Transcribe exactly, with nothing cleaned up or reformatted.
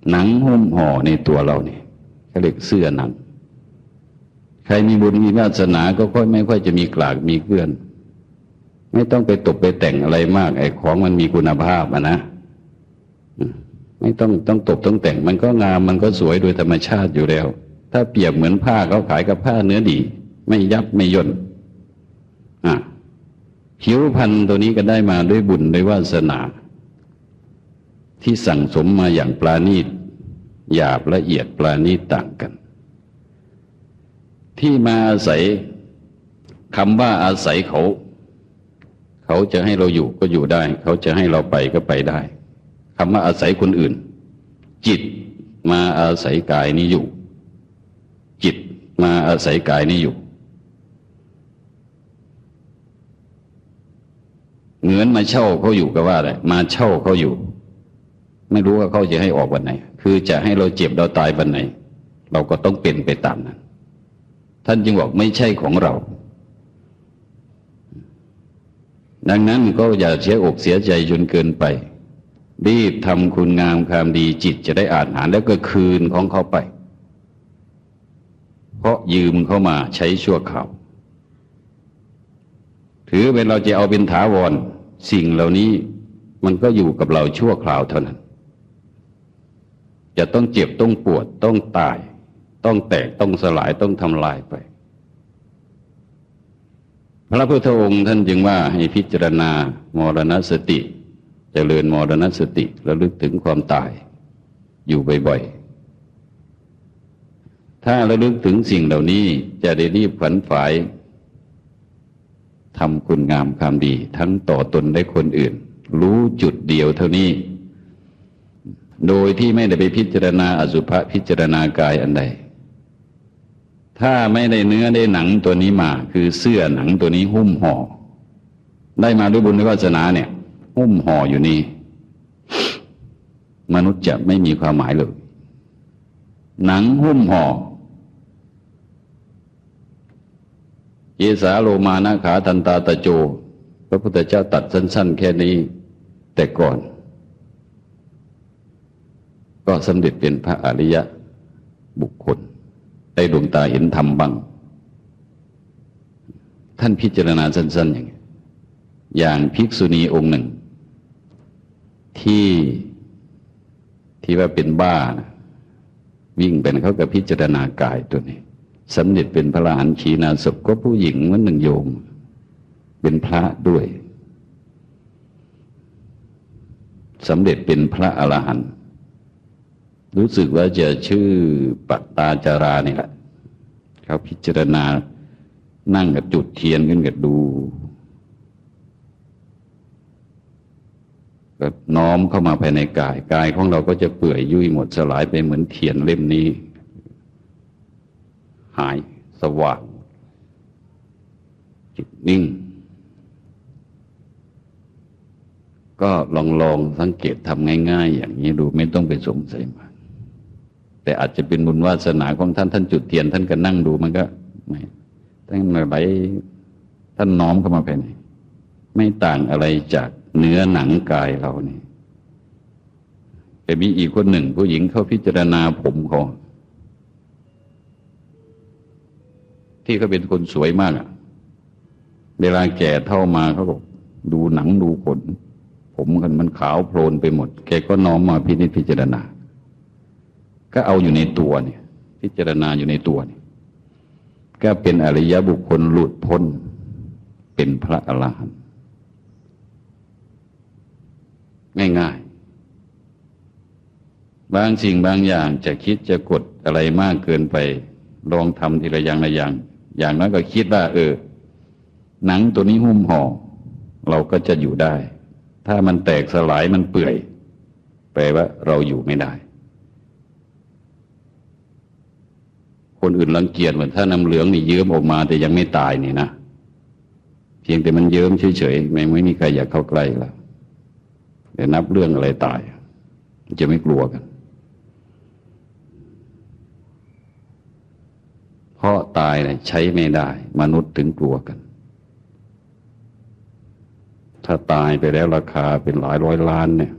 หนังหุ้มห่อในตัวเราเนี่ยเขาเรียกเสื้อหนังใครมีบุญมีวาสนาก็ค่อยไม่ค่อยจะมีกลากมีเกลื่อนไม่ต้องไปตกไปแต่งอะไรมากไอ้ของมันมีคุณภาพอ่ะนะไม่ต้องต้องตกต้องแต่งมันก็งามมันก็สวยโดยธรรมชาติอยู่แล้วถ้าเปรียบเหมือนผ้าเขาขายกับผ้าเนื้อดีไม่ยับไม่ย่นอ่ะผิวพรรณตัวนี้ก็ได้มาด้วยบุญด้วยวาสนาที่สั่งสมมาอย่างปราณีตหยาบละเอียดปราณีตต่างกันที่มาอาศัยคำว่าอาศัยเขาเขาจะให้เราอยู่ก็อยู่ได้เขาจะให้เราไปก็ไปได้คำว่าอาศัยคนอื่นจิตมาอาศัยกายนี้อยู่จิตมาอาศัยกายนี้อยู่เหมือนมาเช่าเขาอยู่ก็ว่าอะไรมาเช่าเขาอยู่ไม่รู้ว่าเขาจะให้ออกวันไหนคือจะให้เราเจ็บเราตายวันไหนเราก็ต้องเป็นไปตามนั้นท่านจึงบอกไม่ใช่ของเราดังนั้นก็อย่าเสียอกเสียใจจนเกินไปรีบทำคุณงามความดีจิตจะได้อาหารแล้วก็คืนของเขาไปเพราะยืมเขามาใช้ชั่วคราวถือเป็นเราจะเอาเป็นถาวรสิ่งเหล่านี้มันก็อยู่กับเราชั่วคราวเท่านั้นจะต้องเจ็บต้องปวดต้องตายต้องแตกต้องสลายต้องทำลายไปพระพุทธองค์ท่านจึงว่าให้พิจารณามรณสติเจริญมรณสติระลึกถึงความตายอยู่บ่อยๆถ้าระลึกถึงสิ่งเหล่านี้จะได้รีบขวัญฝายทำคุณงามความดีทั้งต่อตนและคนอื่นรู้จุดเดียวเท่านี้โดยที่ไม่ได้ไปพิจารณาอสุภะพิจารณากายอันใดถ้าไม่ได้เนื้อได้หนังตัวนี้มาคือเสื้อหนังตัวนี้หุ้มห่อได้มาด้วยบุญด้วยวาสนาเนี่ยหุ้มห่ออยู่นี่มนุษย์จะไม่มีความหมายเลยหนังหุ้มห่อเยสาโลมานะขาทันตาตะโจพระพุทธเจ้าตัดสั้นๆแค่นี้แต่ก่อนก็สำเร็จเป็นพระอริยะบุคคลได้ดวงตาเห็นธรรมบ้างท่านพิจารณาสั้นๆอย่างนี้อย่างภิกษุณีองค์หนึ่งที่ที่ว่าเป็นบ้านะวิ่งไปเขากับพิจารณากายตัวนี้สำเร็จเป็นพระอรหันต์ขีณาสพก็ผู้หญิงเหมือนหนึ่งโยมเป็นพระด้วยสำเร็จเป็นพระอรหันต์รู้สึกว่าจะชื่อปัตตาจาราเนี่ยแหละเขาพิจารณานั่งกับจุดเทียนขึ้นกับดูก็น้อมเข้ามาภายในกายกายของเราก็จะเปื่อยยุ่ยหมดสลายไปเหมือนเทียนเล่มนี้หายสว่างจิตนิ่งก็ลองลองสังเกตทำง่ายๆอย่างนี้ดูไม่ต้องไปสงสัยมากแต่อาจจะเป็นบุญวาสนาของท่านท่านจุดเทียนท่านก็นั่งดูมันก็ไม่ท่านไหลท่านน้อมเข้ามาภายในไม่ต่างอะไรจากเนื้อหนังกายเรานี่แต่มีอีกคนหนึ่งผู้หญิงเขาพิจารณาผมเขาที่เขาเป็นคนสวยมากอ่ะเวลาแก่เท่ามาเขาก็ดูหนังดูขนผมกันมันขาวโพลนไปหมดแกก็น้อมมาพินิจพิจารณาก็เอาอยู่ในตัวเนี่ยพิจารณาอยู่ในตัวเนี่ยก็เป็นอริยบุคคลหลุดพ้นเป็นพระอรหันต์ง่ายๆบางสิ่งบางอย่างจะคิดจะกดอะไรมากเกินไปลองทำทีละอย่างละอย่างอย่างน้อยก็คิดว่าเออหนังตัวนี้หุ้มห่อเราก็จะอยู่ได้ถ้ามันแตกสลายมันเปื่อยแปลว่าเราอยู่ไม่ได้คนอื่นรังเกียจเหมือนถ้าน้ำเหลืองนี่เยิ้มออกมาแต่ยังไม่ตายนี่นะเพียงแต่มันเยิ้มเฉยๆไม่ไม่มีใครอยากเข้าใกล้แล้วแต่นับเรื่องอะไรตายจะไม่กลัวกันเพราะตายเนี่ยใช้ไม่ได้มนุษย์ถึงกลัวกันถ้าตายไปแล้วราคาเป็นหลายร้อยล้านเนี่ย